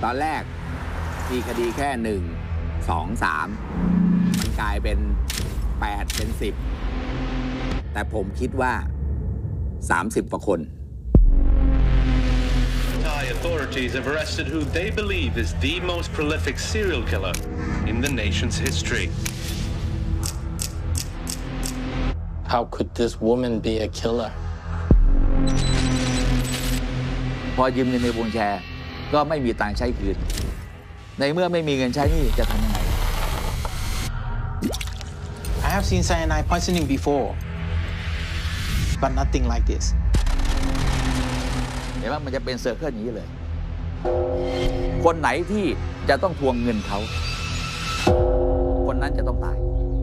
ตอนแรกมีคดีแค่1 2 3มันกลายเป็น8เป็น10แต่ผมคิดว่า30 กว่าคน Thai authorities have arrested who they believe is the most prolific serial killer in the nation's history. How could this woman be a killer? พอยืมเงินในวงแชร์ก็ไม่มีตังค์ใช้คืนในเมื่อไม่มีเงินใช้นี่จะทำยังไง I have seen cyanide poisoning before, but nothing like this. เห็นว่ามันจะเป็นเซอร์เคิลอย่างนี้เลยคนไหนที่จะต้องทวงเงินเขาคนนั้นจะต้องตาย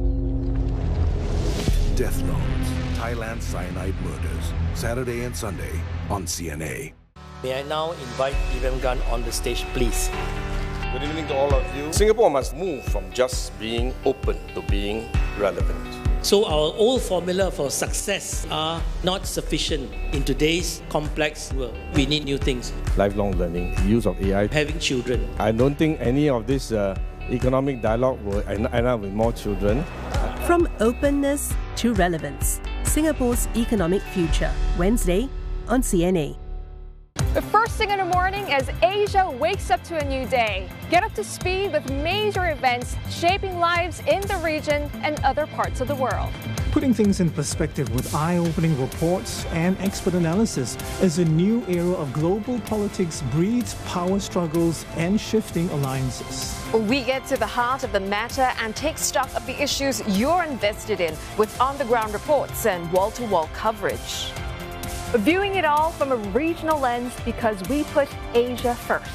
Death Notes, Thailand Cyanide Murders, Saturday and Sunday on CNA. May I now invite Iram Gun on the stage, please? Good evening to all of you. Singapore must move from just being open to being relevant. So our old formula for success are not sufficient in today's complex world. We need new things. Lifelong learning, use of AI. Having children. I don't think any of this economic dialogue will end up with more children. From openness to relevance, Singapore's economic future, Wednesday on CNA. The first thing in the morning as Asia wakes up to a new day. Get up to speed with major events shaping lives in the region and other parts of the world. Putting things in perspective with eye-opening reports and expert analysis as a new era of global politics breeds power struggles and shifting alliances. We get to the heart of the matter and take stock of the issues you're invested in with on-the-ground reports and wall-to-wall coverage. Viewing it all from a regional lens because we put Asia first.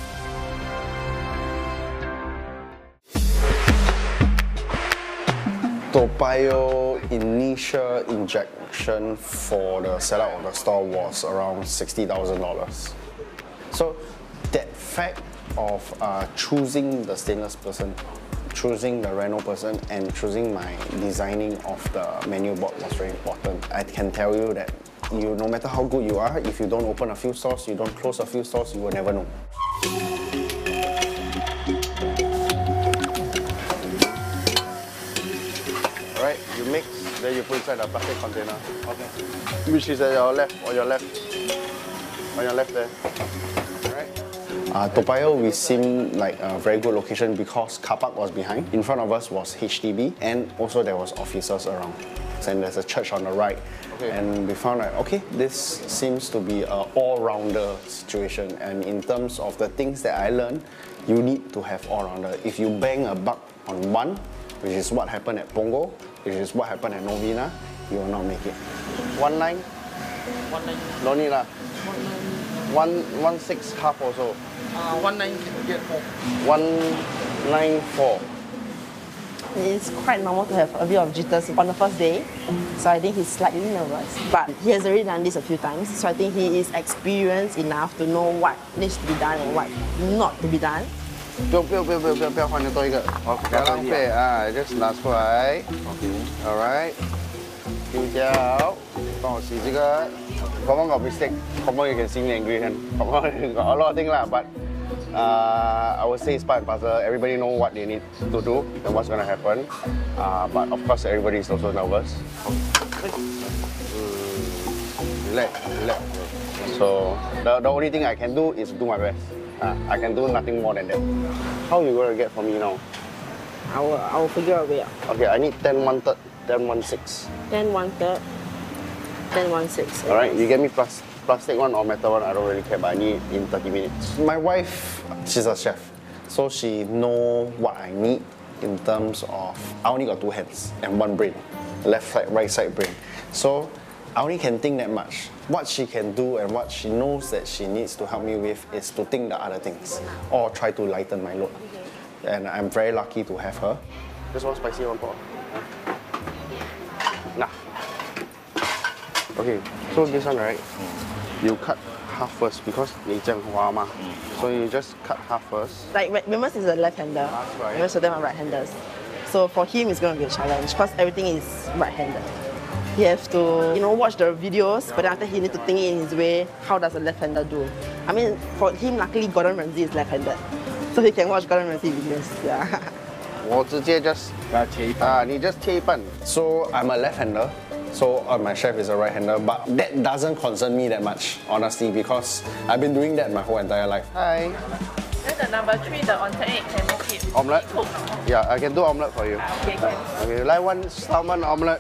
Toa Payoh initial injection for the setup of the store was around $60,000. So that fact of choosing the stainless person, choosing the Reno person, and choosing my designing of the menu board was very important. I can tell you that no matter how good you are, if you don't open a few stores, you don't close a few stores, you will never know. Alright, you mix, then you put inside the plastic container. Okay. Which is at your left, or your left? On your left there. Alright. Toa Payoh, we seemed like a very good location because car park was behind. In front of us was HDB, and also there was officers around. And there's a church on the right. Okay. And we found that, okay, this seems to be an all-rounder situation. And in terms of the things that I learned, you need to have all-rounder. If you bang a buck on one, which is what happened at Punggol, which is what happened at Novena, you will not make it. 1 9? 1 9. No need lah. 1 6 half also. 1 9 get 4. 194. It's quite normal to have a bit of jitters on the first day, so I think he's slightly nervous. But he has already done this a few times, so I think he is experienced enough to know what needs to be done and what not to be done. 不要换多一个，不要浪费啊 ，just 拿出来。Alright， 丢掉，帮我洗这个。Confirm got mistake, confirm you can see me angry and confirm got a lot of things lah, but I would say it's part and parcel. Everybody know what they need to do and what's going to happen. But of course, everybody is also nervous. Relax. So the only thing I can do is do my best. I can do nothing more than that. How you going to get for me now? I will figure a way out. Okay, I need 10 1/3, 10 1/6. 10 1/3, 10 1/6. All right, you get me plastic one or metal one, I don't really care, but I need in 30 minutes. My wife, she's a chef, so she know what I need in terms of, I only got 2 hands and 1 brain, left side, right side brain. So I only can think that much. What she can do and what she knows that she needs to help me with is to think the other things or try to lighten my load. And I'm very lucky to have her. Just one spicy, one pot. Nah. Okay, so this one, right? You cut half first because 你这样滑嘛. So you just cut half first. Like Remus is a left-hander. Right. Most of them are right-handers. So for him, it's going to be a challenge because everything is right-handed. He has to, watch the videos, but then after he needs to think in his way, how does a left-hander do? I mean, for him, luckily Gordon Ramsay is left-handed. so he can watch Gordon Ramsay videos. Yeah. 我直接 just 你 just 切一半. So I'm a left-hander. So my chef is a right-hander, but that doesn't concern me that much, honestly, because I've been doing that my whole entire life. Hi. Then the number 3, the on-set egg, can make it Omelette? cooked. Yeah, I can do omelette for you. Okay, can. Okay, like one salmon omelette.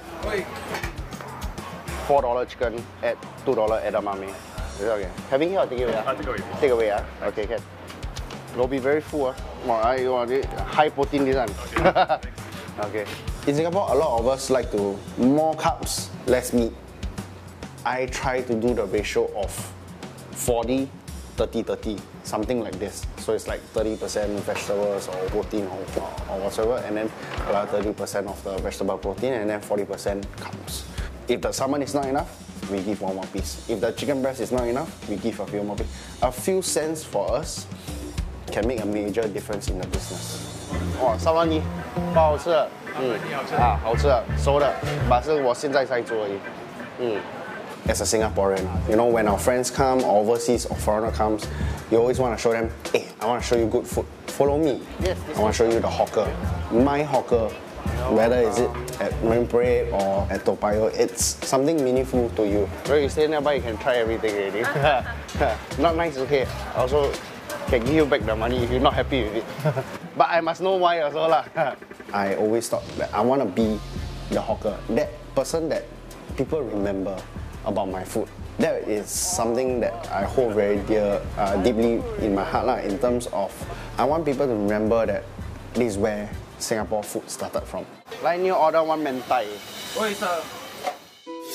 $4 chicken at $2 edamame. Is it okay? Having here or take away? Take away. Take away, Okay, can. It'll be very full. High protein this one. Okay. Okay. In Singapore, a lot of us like to more carbs, less meat. I try to do the ratio of 40, 30, 30, something like this. So it's like 30% vegetables or protein or whatsoever, and then about 30% of the vegetable protein, and then 40% carbs. If the salmon is not enough, we give one more piece. If the chicken breast is not enough, we give a few more pieces. A few cents for us can make a major difference in the business. 哇，烧鳗鱼不好吃的，好吃的，熟的，但是我现在才做而已。As a Singaporean, you know, when our friends come, or overseas or foreigner comes, you always want to show them, hey, I want to show you good food. Follow me. Yes. I want to show you the hawker. My hawker, whether is it at Marine Parade or at Toa Payoh, it's something meaningful to you. Where you stay nearby, you can try everything already. Not nice, okay. Also, can give you back the money if you're not happy with it. But I must know why also lah. I always thought that I want to be the hawker, that person that people remember about my food. That is something that I hold very dear, deeply in my heart lah, in terms of I want people to remember that this is where Singapore food started from. Like new order one mentai. What is